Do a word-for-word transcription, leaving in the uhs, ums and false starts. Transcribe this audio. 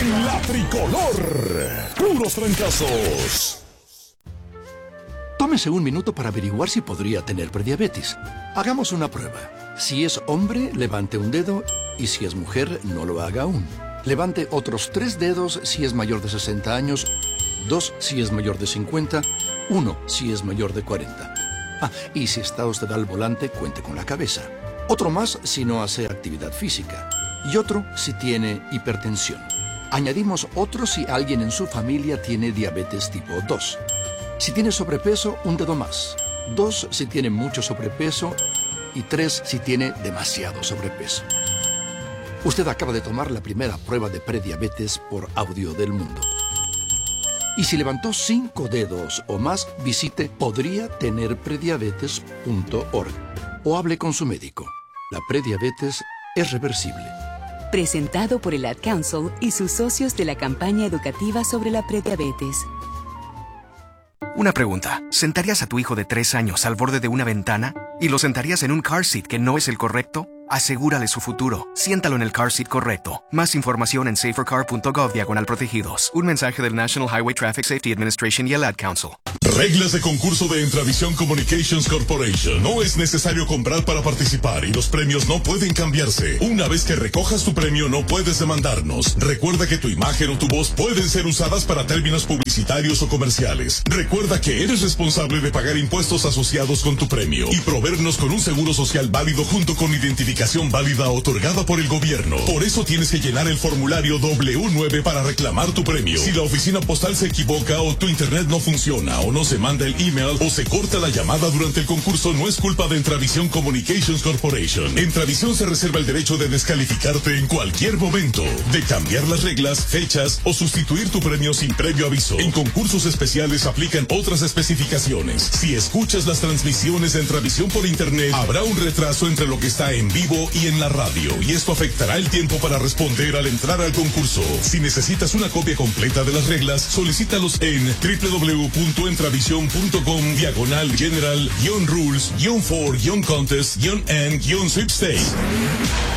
en la tricolor. Puros trancazos. Tómese un minuto para averiguar si podría tener prediabetes. Hagamos una prueba. Si es hombre, levante un dedo, y si es mujer, no lo haga aún. Levante otros tres dedos si es mayor de sesenta años, dos si es mayor de cincuenta, uno si es mayor de cuarenta. Ah, y si está usted al volante, cuente con la cabeza. Otro más si no hace actividad física. Y otro si tiene hipertensión. Añadimos otro si alguien en su familia tiene diabetes tipo dos. Si tiene sobrepeso, un dedo más. Dos si tiene mucho sobrepeso y tres si tiene demasiado sobrepeso. Usted acaba de tomar la primera prueba de prediabetes por audio del mundo. Y si levantó cinco dedos o más, visite podría tener prediabetes punto org o hable con su médico. La prediabetes es reversible. Presentado por el Ad Council y sus socios de la campaña educativa sobre la prediabetes. Una pregunta. ¿Sentarías a tu hijo de tres años al borde de una ventana y lo sentarías en un car seat que no es el correcto? Asegúrale su futuro. Siéntalo en el car seat correcto. Más información en safercar punto gov diagonal protegidos. Un mensaje del National Highway Traffic Safety Administration y el Ad Council. Reglas de concurso de Entravisión Communications Corporation. No es necesario comprar para participar y los premios no pueden cambiarse. Una vez que recojas tu premio no puedes demandarnos. Recuerda que tu imagen o tu voz pueden ser usadas para términos publicitarios o comerciales. Recuerda que eres responsable de pagar impuestos asociados con tu premio y proveernos con un seguro social válido junto con identificación válida otorgada por el gobierno. Por eso tienes que llenar el formulario doble u nueve para reclamar tu premio. Si la oficina postal se equivoca o tu internet no funciona o no se manda el email o se corta la llamada durante el concurso, no es culpa de Entravisión Communications Corporation. Entravisión se reserva el derecho de descalificarte en cualquier momento, de cambiar las reglas, fechas o sustituir tu premio sin previo aviso. En concursos especiales aplican otras especificaciones. Si escuchas las transmisiones de Entravisión por internet, habrá un retraso entre lo que está en vivo y en la radio, y esto afectará el tiempo para responder al entrar al concurso. Si necesitas una copia completa de las reglas, solicítalos en doble u doble u doble u punto entravisión punto com diagonal general guión rules guión for guión contest guión and guión sweepstakes.